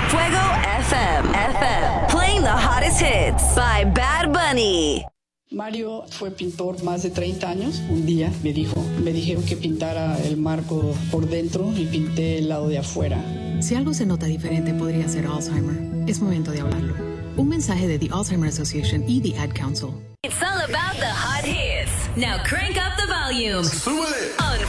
Fuego FM. Playing the hottest hits by Bad Bunny. Mario fue pintor más de 30 años. Un día me dijeron que pintara el marco por dentro y pinté el lado de afuera. Si algo se nota diferente, podría ser Alzheimer. Es momento de hablarlo. Un mensaje de The Alzheimer Association y The Ad Council. It's all about the hot hits. Now crank up the volume. ¡Súbele! On